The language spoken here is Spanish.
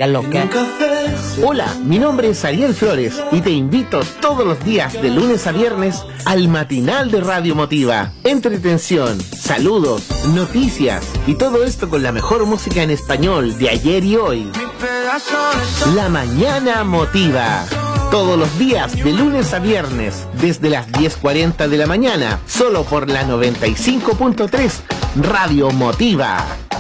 ¿Qué es lo que? Hola, mi nombre es Ariel Flores y te invito todos los días de lunes a viernes al matinal de Radio Motiva. Entretención, saludos, noticias y todo esto con la mejor música en español de ayer y hoy. La Mañana Motiva. Todos los días de lunes a viernes desde las 10:40 de la mañana, solo por la 95.3 Radio Motiva.